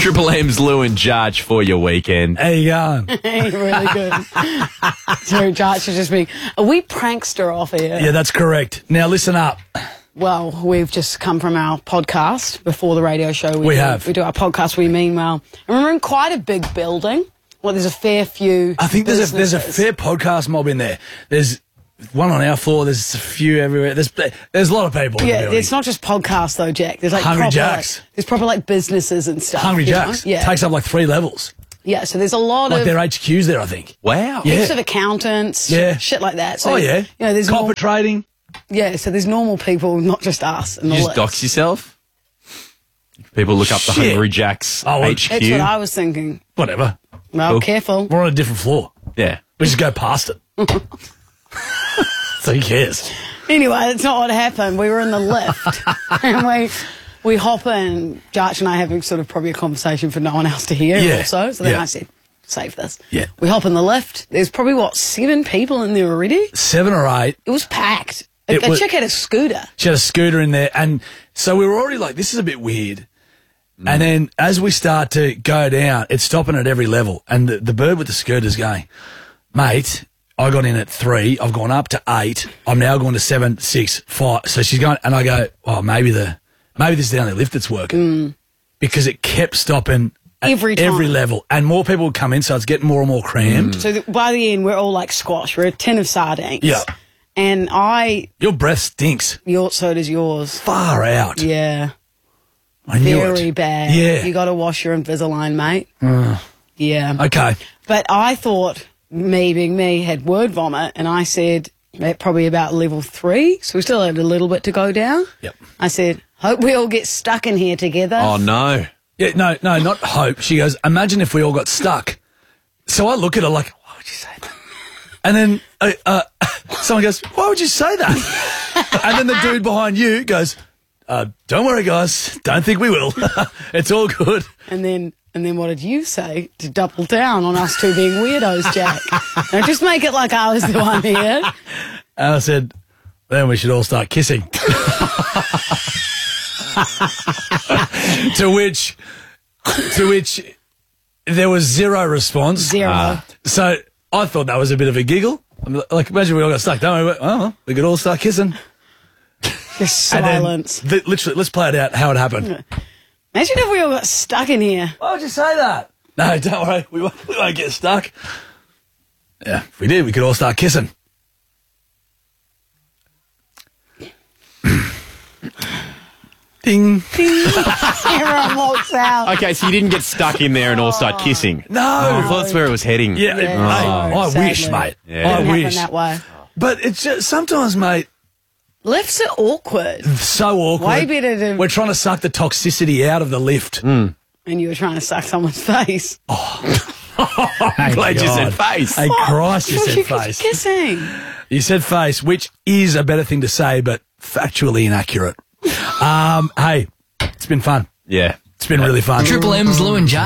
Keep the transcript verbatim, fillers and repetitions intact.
Triple M's Lou and Judge for your weekend. How you going? Really good. So Judge should just be, are we prankster off here? Yeah, that's correct. Now listen up. Well, we've just come from our podcast before the radio show. We do, have. We do our podcast, We Mean Well. And we're in quite a big building. Well, there's a fair few I think there's a, there's a businesses. fair podcast mob in there. There's one on our floor. There's a few everywhere. There's there's a lot of people. in the Yeah, building. it's not just podcasts though, Jack. There's like Hungry proper, Jacks. Like, there's proper like businesses and stuff. Hungry you know? Jacks. Yeah. Takes up like three levels. Yeah, so there's a lot Like of their H Q's there, I think. Wow. Yeah. heaps of accountants, Yeah. shit like that. So, Oh yeah. You know, there's copper norm- trading. yeah, so there's normal people, not just us. And You the just list. dox yourself? People look up the Shit. Hungry Jack's Oh, well, H Q. That's what I was thinking. Whatever. Well, Cool. careful. We're on a different floor. Yeah. We just go past it. So who cares? Anyway, that's not what happened. We were in the lift and we we hop in. Jarch and I having sort of probably a conversation for no one else to hear Yeah. also. So then Yeah. I said, save this. Yeah. We hop in the lift. There's probably, what, seven people in there already? Seven or eight. It was packed. A, It a was- chick had a scooter. She had a scooter in there, and so we were already like, this is a bit weird. Mm. And then as we start to go down, it's stopping at every level. And the, the bird with the scooter's going, mate, I got in at three. I've gone up to eight. I'm now going to seven, six, five. So she's going, and I go, oh, maybe the maybe this is the only lift that's working. Because it kept stopping at Every time. every level. And more people would come in, so it's getting more and more crammed. So that by the end, we're all like squash. We're a tin of sardines. Yeah. And I, Your breath stinks. your, so does yours. Far out. Yeah. I knew Very it. bad. Yeah. You got to wash your Invisalign, mate. Yeah. Okay. But I thought, me being me, had word vomit, and I said, at probably about level three, so we still had a little bit to go down. Yep. I said, hope we all get stuck in here together. Oh, no. Yeah, no, no, not hope. She goes, imagine if we all got stuck. So I look at her like, why would you say that? And then uh, uh, someone goes, why would you say that? And then the dude behind you goes, uh, don't worry, guys. Don't think we will. It's all good. And then and then what did you say to double down on us two being weirdos, Jack? Now just make it like I was the one here. And I said, then we should all start kissing. to which, to which there was zero response. Zero. Uh, so I thought that was a bit of a giggle. I'm like, imagine we all got stuck. Don't worry. Oh, well, we could all start kissing. Just And then, silence. li- literally, let's play it out how it happened. Imagine if we all got stuck in here. Why would you say that? No, don't worry. We won't, we won't get stuck. Yeah, if we did, we could all start kissing. Ding. Everyone walks out. Okay, so you didn't get stuck in there and all start kissing. No. Oh, I thought that's where it was heading. Yeah, Yeah, mate, no, I sadly. wish, mate. Yeah. I Didn't happen wish. that way. But it's just, sometimes, mate, Lifts are awkward. so awkward. Way better to- We're trying to suck the toxicity out of the lift. And you were trying to suck someone's face. I'm glad you said face. Hey, Christ, you What said you face. kissing. You said face, which is a better thing to say, but factually inaccurate. um, hey, it's been fun. Yeah. It's been really fun. Triple M's Lou and Judge.